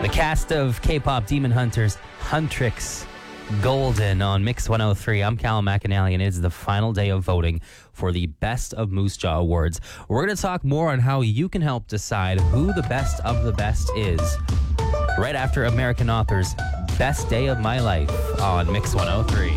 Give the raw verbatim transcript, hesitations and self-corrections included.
The cast of K-pop Demon Hunters, Huntrix Golden on Mix one oh three. I'm Callum McAnally, and it is the final day of voting for the Best of Moose Jaw Awards. We're going to talk more on how you can help decide who the best of the best is right after American Author's Best Day of My Life on Mix one oh three.